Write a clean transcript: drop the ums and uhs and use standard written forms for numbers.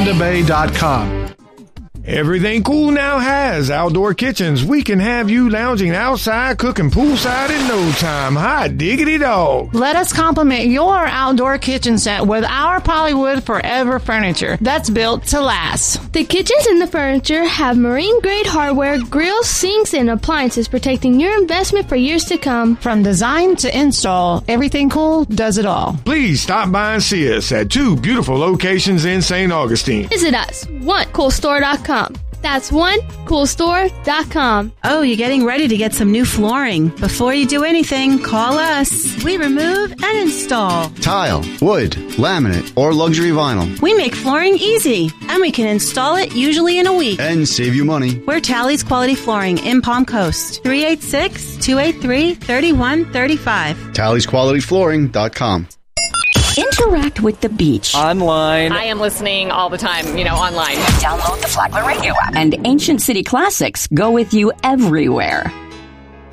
HondaBay.com. Everything Cool now has outdoor kitchens. We can have you lounging outside, cooking poolside in no time. Hot diggity dog. Let us complement your outdoor kitchen set with our Polywood Forever furniture that's built to last. The kitchens and the furniture have marine-grade hardware, grills, sinks, and appliances protecting your investment for years to come. From design to install, Everything Cool does it all. Please stop by and see us at 2 beautiful locations in St. Augustine. Visit us, onecoolstore.com. That's onecoolstore.com. Oh, you're getting ready to get some new flooring. Before you do anything, call us. We remove and install tile, wood, laminate, or luxury vinyl. We make flooring easy, and we can install it usually in a week. And save you money. We're Tally's Quality Flooring in Palm Coast. 386-283-3135. TallysQualityFlooring.com. Interact with the beach. Online. I am listening all the time, online. Download the Flagler Radio app. And Ancient City Classics go with you everywhere.